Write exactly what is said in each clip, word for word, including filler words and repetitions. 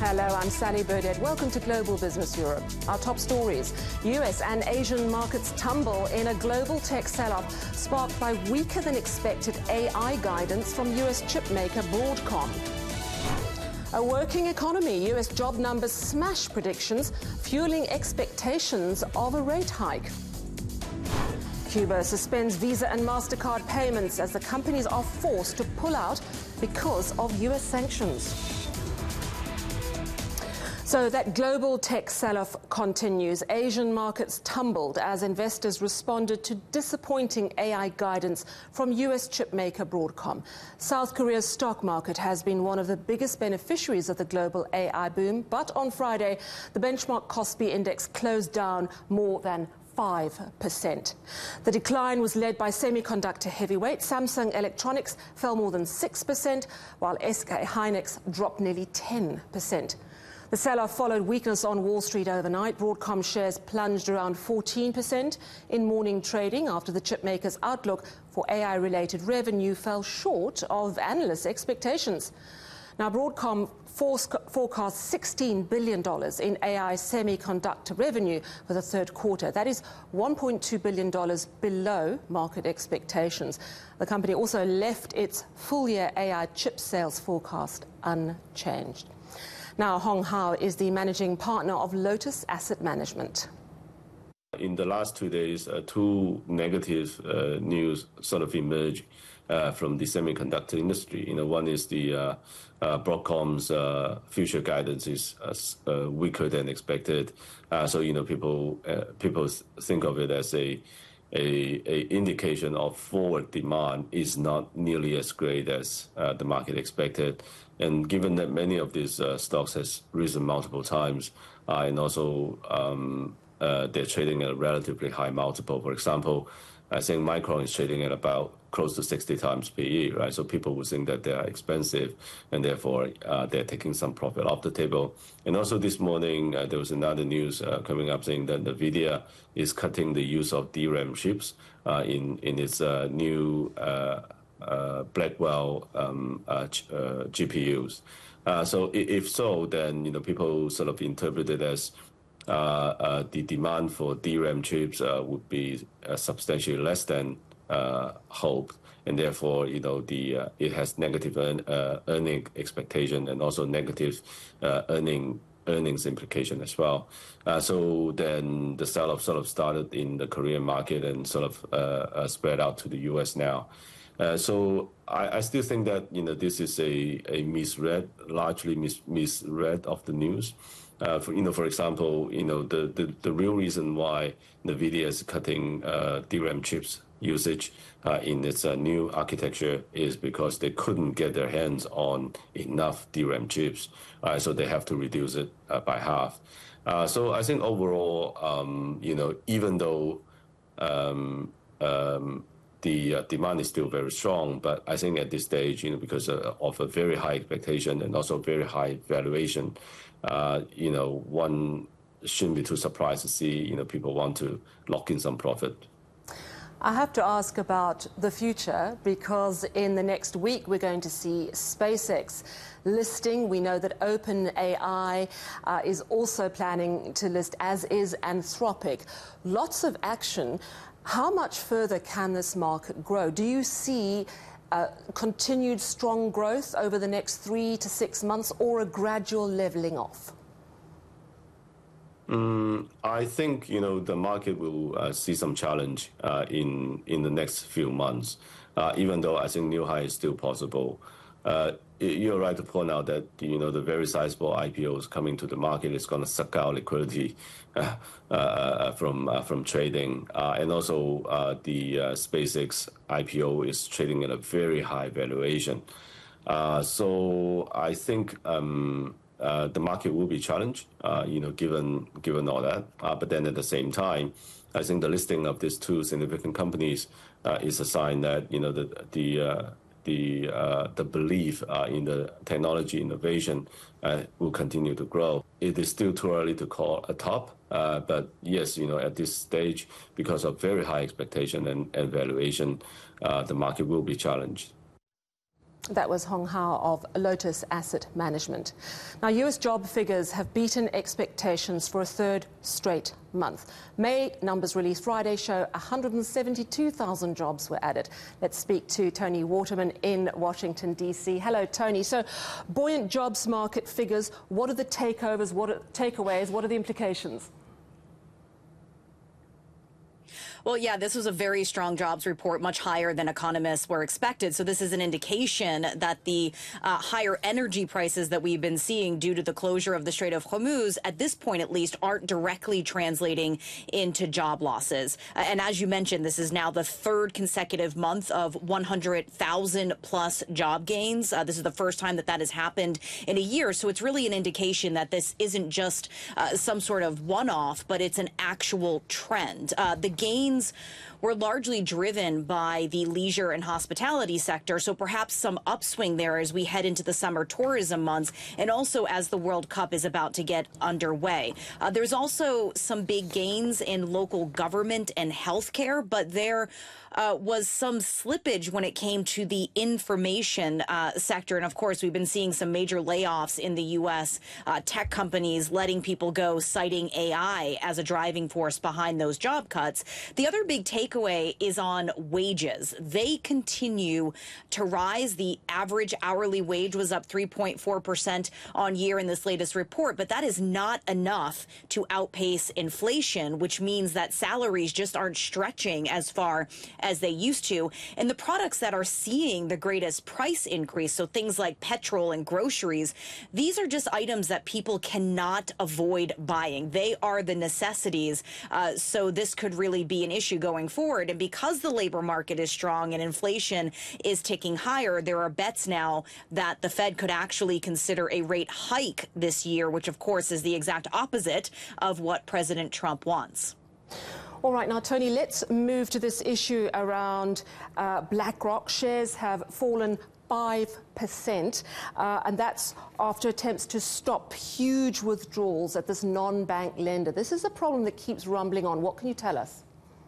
Hello, I'm Sally Burdett. Welcome to Global Business Europe. Our top stories. U S and Asian markets tumble in a global tech sell-off sparked by weaker than expected A I guidance from U S chip maker Broadcom. A working economy. U S job numbers smash predictions, fueling expectations of a rate hike. Cuba suspends Visa and MasterCard payments as the companies are forced to pull out because of U S sanctions. So that global tech sell-off continues. Asian markets tumbled as investors responded to disappointing A I guidance from U S chipmaker Broadcom. South Korea's stock market has been one of the biggest beneficiaries of the global A I boom, but on Friday, the benchmark Kospi index closed down more than five percent. The decline was led by semiconductor heavyweight. Samsung Electronics fell more than six percent, while S K Hynix dropped nearly ten percent. The sell-off followed weakness on Wall Street overnight. Broadcom shares plunged around fourteen percent in morning trading after the chipmaker's outlook for A I-related revenue fell short of analysts' expectations. Now, Broadcom forecasts sixteen billion dollars in A I semiconductor revenue for the third quarter. That is one point two billion dollars below market expectations. The company also left its full-year A I chip sales forecast unchanged. Now, Hong Hao is the managing partner of Lotus Asset Management. In the last two days, uh, two negative uh, news sort of emerged uh, from the semiconductor industry. You know, one is the uh, uh, Broadcom's uh, future guidance is uh, uh, weaker than expected. Uh, so, you know, people uh, people think of it as a, a a indication of forward demand is not nearly as great as uh, the market expected. And given that many of these uh, stocks has risen multiple times, uh, and also um, uh, they're trading at a relatively high multiple. For example, I think Micron is trading at about close to sixty times P E, right? So people would think that they are expensive, and therefore uh, they're taking some profit off the table. And also this morning, uh, there was another news uh, coming up saying that NVIDIA is cutting the use of D RAM chips uh, in, in its uh, new uh, Uh, Blackwell um, uh, uh, G P Us. Uh, so if so, then you know people sort of interpret it as uh, uh, the demand for D RAM chips uh, would be uh, substantially less than uh, hoped, and therefore you know the uh, it has negative earn, uh, earning expectation and also negative uh, earning earnings implication as well. Uh, so then the sell-off sort of started in the Korean market and sort of uh, uh, spread out to the U S now. Uh, so I, I still think that you know this is a, a misread, largely mis, misread of the news. Uh, for you know, for example, you know the, the, the real reason why NVIDIA is cutting uh, D RAM chips usage uh, in its uh, new architecture is because they couldn't get their hands on enough D RAM chips, uh, so they have to reduce it uh, by half. Uh, so I think overall, um, you know, even though um, um, the uh, demand is still very strong, but I think at this stage, you know, because uh, of a very high expectation and also very high valuation, uh, you know, one shouldn't be too surprised to see, you know, people want to lock in some profit. I have to ask about the future because in the next week we're going to see SpaceX listing. We know that OpenAI uh, is also planning to list, as is Anthropic. Lots of action. How much further can this market grow? Do you see uh, continued strong growth over the next three to six months or a gradual leveling off? Mm, I think, you know, the market will uh, see some challenge uh, in, in the next few months, uh, even though I think new high is still possible. Uh, you're right to point out that, you know, the very sizable I P Os coming to the market is going to suck out liquidity uh, uh, from uh, from trading. Uh, and also uh, the uh, SpaceX I P O is trading at a very high valuation. Uh, so I think um, uh, the market will be challenged, uh, you know, given, given all that. Uh, but then at the same time, I think the listing of these two significant companies uh, is a sign that, you know, the, the uh, the uh, the belief uh, in the technology innovation uh, will continue to grow. It is still too early to call a top, uh, but yes, you know, at this stage, because of very high expectation and, and valuation, uh, the market will be challenged. That was Hong Hao of Lotus Asset Management. Now, U S job figures have beaten expectations for a third straight month. May numbers released Friday show one hundred seventy-two thousand jobs were added. Let's speak to Tony Waterman in Washington, D C. Hello, Tony. So, buoyant jobs market figures. What are the takeovers? What are takeaways? What are the implications? Well, yeah, this was a very strong jobs report, much higher than economists were expected. So this is an indication that the uh, higher energy prices that we've been seeing due to the closure of the Strait of Hormuz, at this point at least, aren't directly translating into job losses. Uh, and as you mentioned, this is now the third consecutive month of one hundred thousand plus job gains. Uh, this is the first time that that has happened in a year. So it's really an indication that this isn't just uh, some sort of one-off, but it's an actual trend. Uh, the gains were largely driven by the leisure and hospitality sector, so perhaps some upswing there as we head into the summer tourism months and also as the World Cup is about to get underway. Uh, there's also some big gains in local government and healthcare, but there Uh, was some slippage when it came to the information uh, sector. And of course, we've been seeing some major layoffs in the U S, uh, tech companies letting people go, citing A I as a driving force behind those job cuts. The other big takeaway is on wages. They continue to rise. The average hourly wage was up three point four percent on year in this latest report, but that is not enough to outpace inflation, which means that salaries just aren't stretching as far as they used to. And the products that are seeing the greatest price increase, so things like petrol and groceries, these are just items that people cannot avoid buying. They are the necessities. Uh, so this could really be an issue going forward. And because the labor market is strong and inflation is ticking higher, there are bets now that the Fed could actually consider a rate hike this year, which of course is the exact opposite of what President Trump wants. All right, now, Tony, let's move to this issue around uh, BlackRock. Shares have fallen five percent, uh, and that's after attempts to stop huge withdrawals at this non-bank lender. This is a problem that keeps rumbling on. What can you tell us?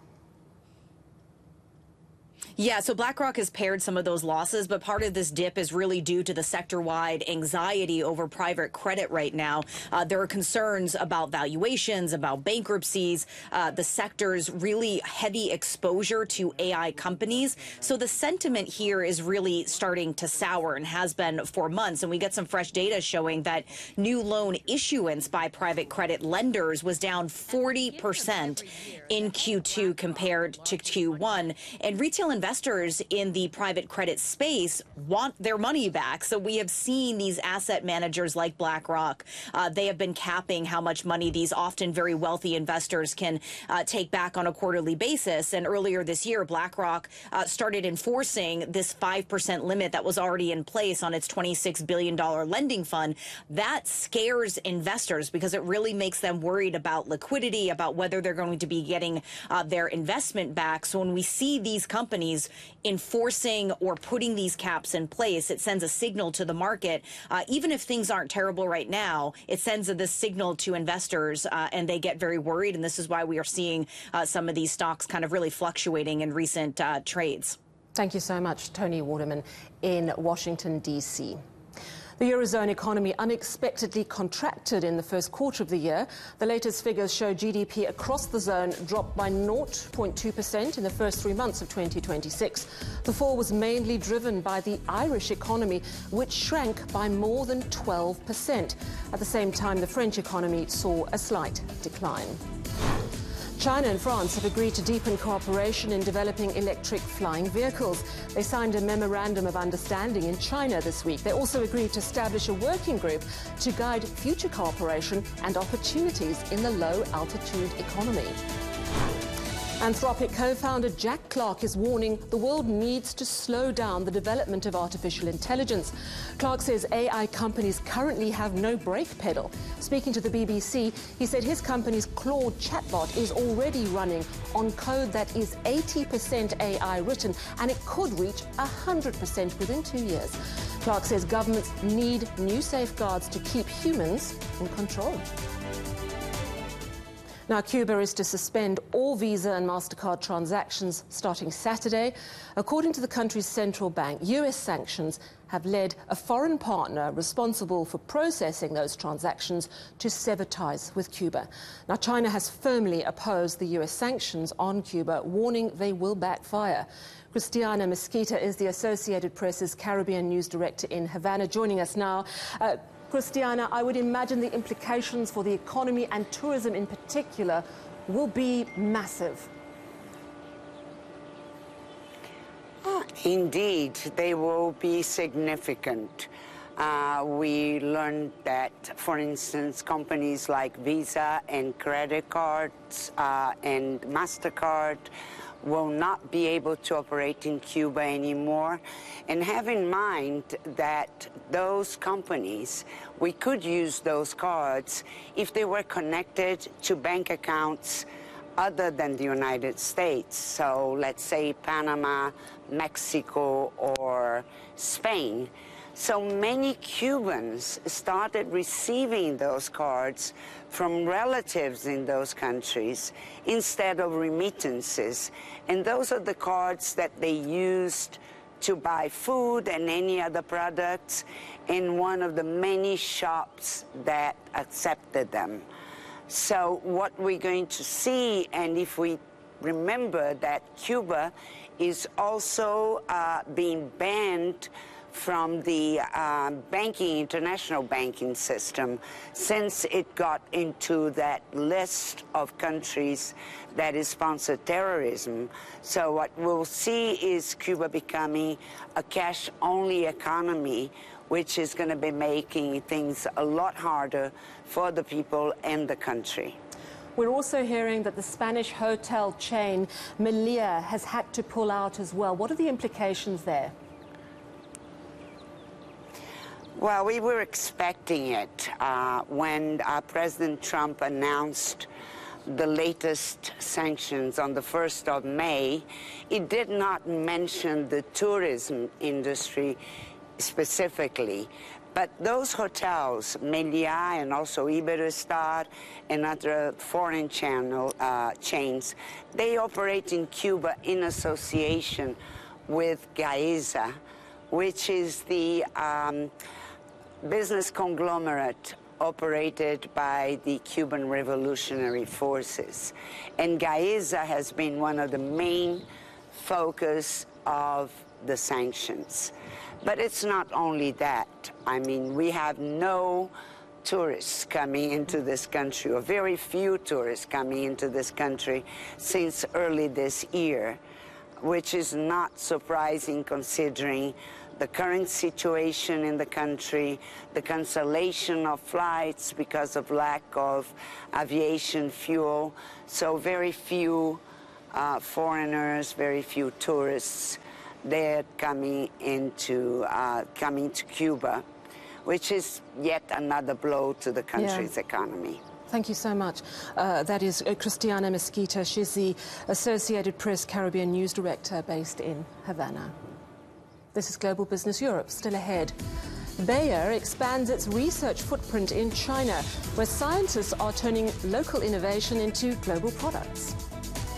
Yeah, so BlackRock has pared some of those losses, but part of this dip is really due to the sector-wide anxiety over private credit right now. Uh, there are concerns about valuations, about bankruptcies, uh, the sector's really heavy exposure to A I companies. So the sentiment here is really starting to sour and has been for months. And we get some fresh data showing that new loan issuance by private credit lenders was down forty percent in Q two compared to Q one. And retail investors Investors in the private credit space want their money back. So we have seen these asset managers like BlackRock. Uh, they have been capping how much money these often very wealthy investors can uh, take back on a quarterly basis. And earlier this year, BlackRock uh, started enforcing this five percent limit that was already in place on its twenty-six billion dollars lending fund. That scares investors because it really makes them worried about liquidity, about whether they're going to be getting uh, their investment back. So when we see these companies enforcing or putting these caps in place, it sends a signal to the market. Uh, even if things aren't terrible right now, it sends a, this signal to investors uh, and they get very worried. And this is why we are seeing uh, some of these stocks kind of really fluctuating in recent uh, trades. Thank you so much, Tony Waterman in Washington, D C. The Eurozone economy unexpectedly contracted in the first quarter of the year. The latest figures show G D P across the zone dropped by zero point two percent in the first three months of twenty twenty-six. The fall was mainly driven by the Irish economy, which shrank by more than twelve percent. At the same time, the French economy saw a slight decline. China and France have agreed to deepen cooperation in developing electric flying vehicles. They signed a memorandum of understanding in China this week. They also agreed to establish a working group to guide future cooperation and opportunities in the low-altitude economy. Anthropic co-founder Jack Clark is warning the world needs to slow down the development of artificial intelligence. Clark says A I companies currently have no brake pedal. Speaking to the B B C, he said his company's Claude chatbot is already running on code that is eighty percent A I written, and it could reach one hundred percent within two years. Clark says governments need new safeguards to keep humans in control. Now, Cuba is to suspend all Visa and MasterCard transactions starting Saturday. According to the country's central bank, U S sanctions have led a foreign partner responsible for processing those transactions to sever ties with Cuba. Now, China has firmly opposed the U S sanctions on Cuba, warning they will backfire. Christiana Mesquita is the Associated Press's Caribbean News Director in Havana, joining us now. Uh, Christiana, I would imagine the implications for the economy and tourism in particular will be massive. Uh, indeed, they will be significant. Uh, we learned that, for instance, companies like Visa and credit cards uh, and MasterCard will not be able to operate in Cuba anymore. And have in mind that those companies, we could use those cards if they were connected to bank accounts other than the United States. So let's say Panama, Mexico, or Spain. So many Cubans started receiving those cards from relatives in those countries instead of remittances. And those are the cards that they used to buy food and any other products in one of the many shops that accepted them. So what we're going to see, and if we remember that Cuba is also uh, being banned from the uh, banking, international banking system, since it got into that list of countries that is sponsored terrorism. So what we'll see is Cuba becoming a cash-only economy, which is going to be making things a lot harder for the people and the country. We're also hearing that the Spanish hotel chain Meliá has had to pull out as well. What are the implications there? Well, we were expecting it uh, when uh, President Trump announced the latest sanctions on the first of May. It did not mention the tourism industry specifically, but those hotels, Meliá and also Iberostar and other foreign channel uh, chains, they operate in Cuba in association with Gaeza, which is the um, business conglomerate operated by the Cuban Revolutionary Forces. And Gaeza has been one of the main focus of the sanctions. But it's not only that. I mean, we have no tourists coming into this country, or very few tourists coming into this country since early this year, which is not surprising considering the current situation in the country, the cancellation of flights because of lack of aviation fuel. So very few uh, foreigners, very few tourists, they're coming into uh, coming to Cuba, which is yet another blow to the country's yeah. economy. Thank you so much. Uh, that is uh, Christiana Mesquita. She's the Associated Press Caribbean News Director based in Havana. This is Global Business Europe. Still ahead. Bayer expands its research footprint in China, where scientists are turning local innovation into global products.